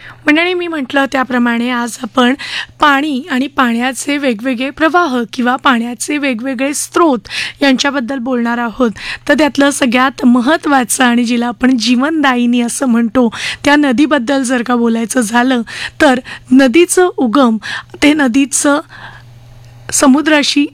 मंडळी, मी म्हटलं त्याप्रमाणे आज आपण पाणी आणि पाण्याचे वेगवेगळे प्रवाह किंवा पाण्याचे वेगवेगळे स्रोत यांच्याबद्दल बोलणार आहोत. तर त्यातलं सगळ्यात महत्त्वाचं आणि जिला आपण जीवनदायिनी असं म्हणतो त्या नदीबद्दल जर का बोलायचं झालं तर नदीचं उगम ते नदीचं समुद्राशी